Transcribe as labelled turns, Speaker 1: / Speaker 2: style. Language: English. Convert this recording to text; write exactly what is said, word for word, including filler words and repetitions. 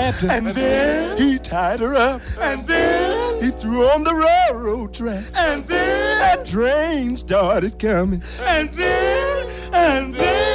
Speaker 1: wrapped her.
Speaker 2: And then
Speaker 1: he tied her up.
Speaker 2: And then
Speaker 1: he threw her on the railroad track.
Speaker 2: And then
Speaker 1: that train started coming.
Speaker 2: And then And then